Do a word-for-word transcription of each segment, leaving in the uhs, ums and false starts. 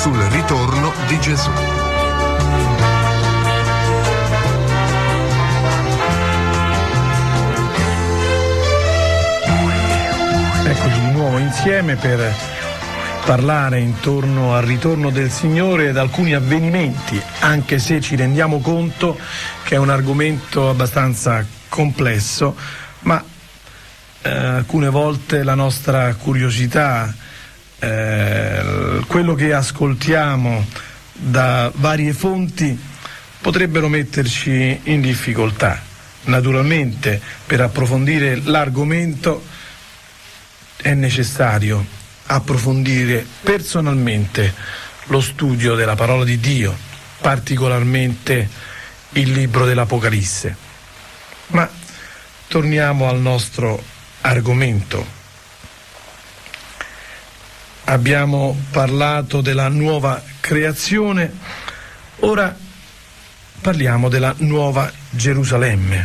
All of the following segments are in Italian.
sul ritorno di Gesù. Eccoci di nuovo insieme per parlare intorno al ritorno del Signore ed alcuni avvenimenti, anche se ci rendiamo conto che è un argomento abbastanza complesso, ma eh, alcune volte la nostra curiosità, eh, quello che ascoltiamo da varie fonti potrebbero metterci in difficoltà. Naturalmente, per approfondire l'argomento è necessario approfondire personalmente lo studio della parola di Dio, particolarmente il libro dell'Apocalisse. Ma torniamo al nostro argomento. Abbiamo parlato della nuova creazione, ora parliamo della nuova Gerusalemme.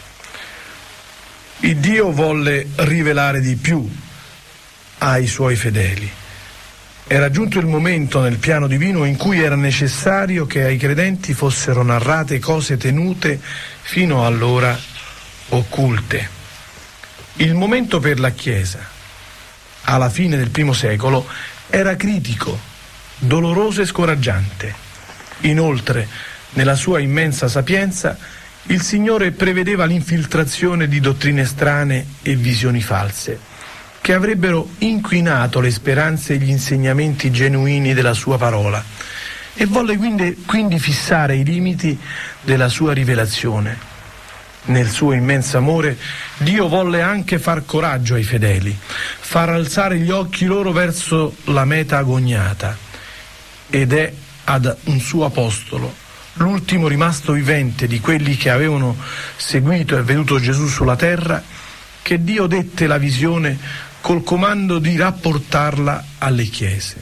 Il Dio volle rivelare di più ai suoi fedeli. Era giunto il momento nel piano divino in cui era necessario che ai credenti fossero narrate cose tenute fino allora occulte. Il momento per la Chiesa, alla fine del primo secolo, era critico, doloroso e scoraggiante. Inoltre, nella sua immensa sapienza, il Signore prevedeva l'infiltrazione di dottrine strane e visioni false, che avrebbero inquinato le speranze e gli insegnamenti genuini della sua parola, e volle quindi, quindi fissare i limiti della sua rivelazione. Nel suo immenso amore, Dio volle anche far coraggio ai fedeli, far alzare gli occhi loro verso la meta agognata, ed è ad un suo apostolo, l'ultimo rimasto vivente di quelli che avevano seguito e veduto Gesù sulla terra, che Dio dette la visione col comando di rapportarla alle chiese.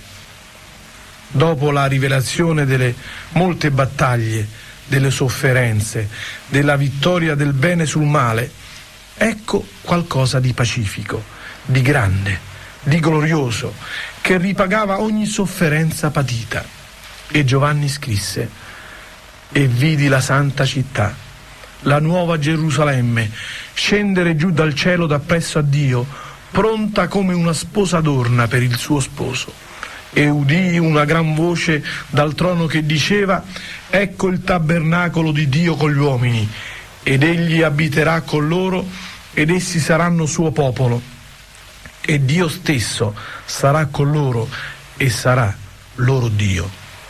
Dopo la rivelazione delle molte battaglie, delle sofferenze, della vittoria del bene sul male, ecco qualcosa di pacifico, di grande, di glorioso, che ripagava ogni sofferenza patita. E Giovanni scrisse: «E vidi la santa città, la nuova Gerusalemme, scendere giù dal cielo dappresso a Dio, pronta come una sposa adorna per il suo sposo. E udii una gran voce dal trono che diceva: ecco il tabernacolo di Dio con gli uomini, ed egli abiterà con loro, ed essi saranno suo popolo, e Dio stesso sarà con loro e sarà loro Dio».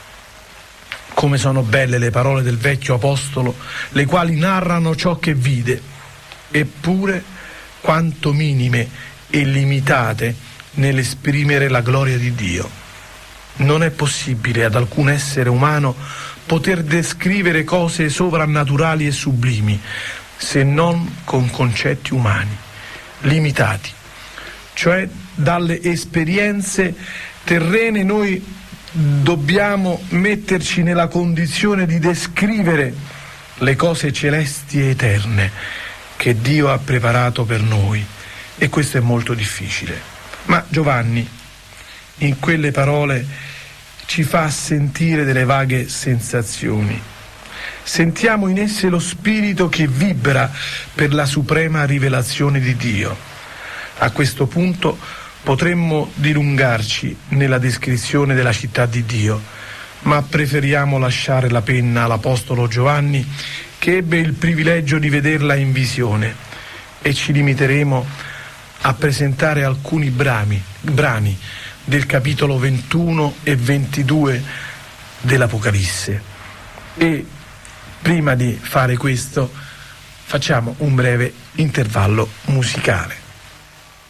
Come sono belle le parole del vecchio apostolo, le quali narrano ciò che vide, eppure quanto minime e limitate nell'esprimere la gloria di Dio. Non è possibile ad alcun essere umano poter descrivere cose sovrannaturali e sublimi, se non con concetti umani, limitati. Cioè, dalle esperienze terrene noi dobbiamo metterci nella condizione di descrivere le cose celesti e eterne che Dio ha preparato per noi, e questo è molto difficile. Ma Giovanni, in quelle parole, ci fa sentire delle vaghe sensazioni. Sentiamo in esse lo spirito che vibra per la suprema rivelazione di Dio. A questo punto potremmo dilungarci nella descrizione della città di Dio, ma preferiamo lasciare la penna all'Apostolo Giovanni, che ebbe il privilegio di vederla in visione, e ci limiteremo a presentare alcuni brani, brani del capitolo ventuno e ventidue dell'Apocalisse. E prima di fare questo facciamo un breve intervallo musicale.